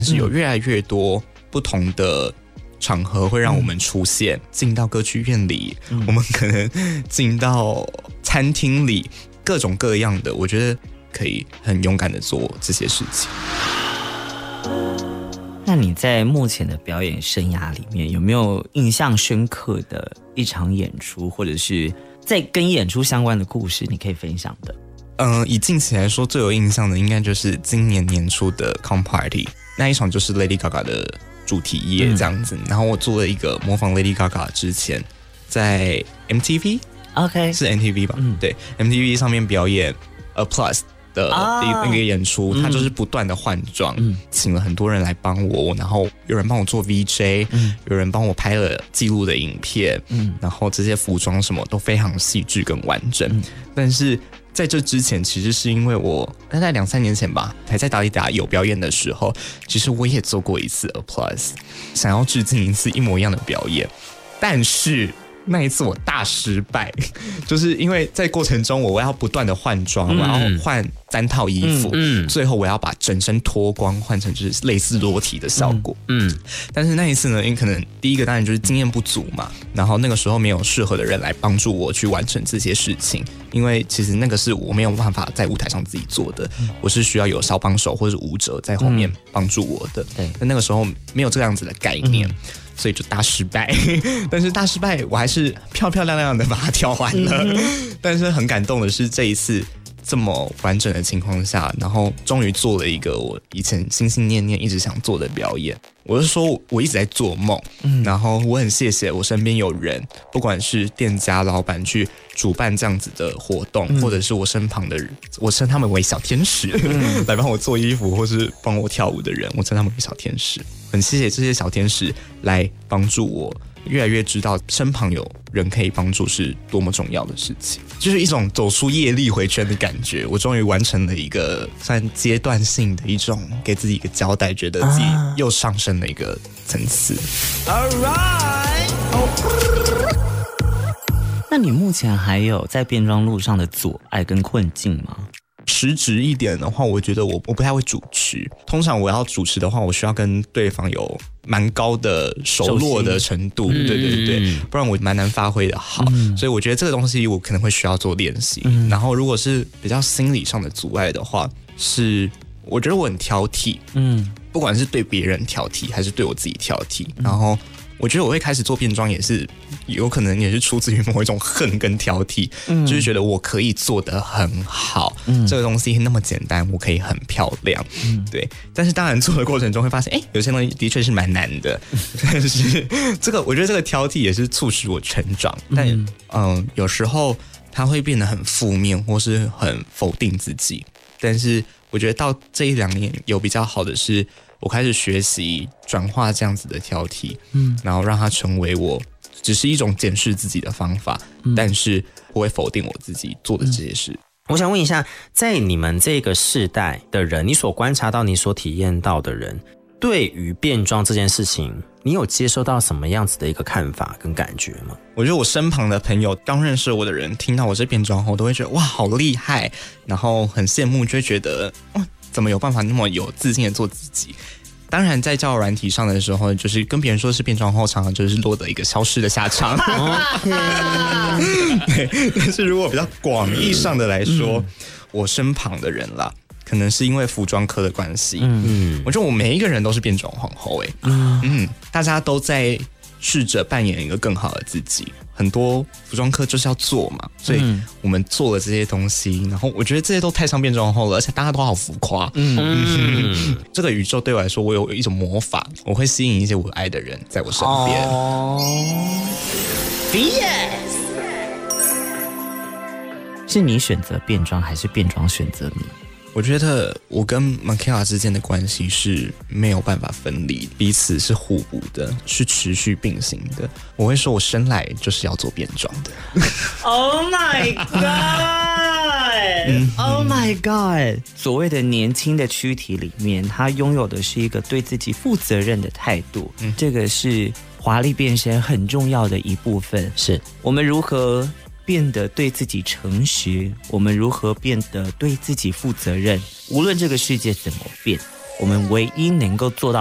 是有越来越多不同的场合会让我们出现，进到歌剧院里，我们可能进到餐厅里，各种各样的，我觉得可以很勇敢的做这些事情。 那你在目前的表演生涯里面，有没有印象深刻的一场演出，或者是在跟演出相关的故事，你可以分享的？ 以近期来说，最有印象的应该就是今年年初的 Come Party 那一场，就是 Lady Gaga 的主题夜这样子。然后我做了一个模仿 Lady Gaga 之前在 MTV， OK 是 MTV 吧？对 MTV 上面表演 A Plus 的那个演出，他就是不断的换装，请了很多人来帮我，然后有人帮我做 VJ，有人帮我拍了记录的影片，然后这些服装什么都非常细致跟完整。但是在这之前，其实是因为我大概2-3年前吧，还在达利达有表演的时候，其实我也做过一次 A Plus， 想要致敬一次一模一样的表演，但是那一次我大失败，就是因为在过程中我要不断的换装，我要换3套衣服，最后我要把整身脱光，换成就是类似裸体的效果。但是那一次呢，因为可能第一个当然就是经验不足嘛，然后那个时候没有适合的人来帮助我去完成这些事情，因为其实那个是我没有办法在舞台上自己做的，我是需要有小帮手或者是舞者在后面帮助我的。但那个时候没有这样子的概念。所以就大失败，但是大失败我还是漂漂亮亮的把它跳完了。但是很感动的是，这一次这么完整的情况下，然后终于做了一个我以前心心念念一直想做的表演。我是说我一直在做梦，然后我很谢谢我身边有人，不管是店家老板去主办这样子的活动，或者是我身旁的人，我称他们为小天使，来帮我做衣服或是帮我跳舞的人，我称他们为小天使。很谢谢这些小天使来帮助我，越来越知道身旁有人可以帮助是多么重要的事情，就是一种走出业力回圈的感觉。我终于完成了一个算阶段性的一种给自己一个交代，觉得自己又上升了一个层次。 那你目前还有在变装路上的阻碍跟困境吗？ 实质一点的话，我觉得我不太会主持。通常我要主持的话，我需要跟对方有蛮高的熟络的程度，对，不然我蛮难发挥的好。所以我觉得这个东西我可能会需要做练习。然后如果是比较心理上的阻碍的话，是我觉得我很挑剔，不管是对别人挑剔还是对我自己挑剔。然后我觉得我会开始做变装也是有可能也是出自于某一种恨跟挑剔，就是觉得我可以做得很好，这个东西那么简单，我可以很漂亮，对。但是当然做的过程中会发现，有些东西的确是蛮难的，但是这个我觉得这个挑剔也是促使我成长。但有时候它会变得很负面或是很否定自己，但是我觉得到这1-2年有比较好的是，我开始学习转化这样子的挑剔，然后让它成为我只是一种检视自己的方法，但是不会否定我自己做的这些事。 我想问一下，在你们这个世代的人，你所观察到、你所体验到的人，对于变装这件事情，你有接收到什么样子的一个看法跟感觉吗？ 我觉得我身旁的朋友，刚认识我的人，听到我是变装后，都会觉得哇，好厉害，然后很羡慕，就会觉得怎么有办法那么有自信的做自己。当然在交友软体上的时候，就是跟别人说是变装后，常常就是落得一个消失的下场。但是如果比较广义上的来说，我身旁的人啦，可能是因为服装科的关系，我觉得我每一个人都是变装皇后大家都在试着扮演一个更好的自己。很多服装科就是要做嘛，所以我们做了这些东西，然后我觉得这些都太像变装后了，而且大家都好浮夸。这个宇宙对我来说，我有一种魔法，我会吸引一些我爱的人在我身边。 Yes， 是你选择变装，还是变装选择你？ 我觉得我跟 Michaela 之间的关系是没有办法分离，彼此是互补的，是持续并行的。我会说我生来就是要做变装的。 Oh my god！Oh my god！ 所谓的年轻的躯体里面，他拥有的是一个对自己负责任的态度，这个是华丽变身很重要的一部分。 是我们如何变得对自己诚实，我们如何变得对自己负责任，无论这个世界怎么变， 我们唯一能够做到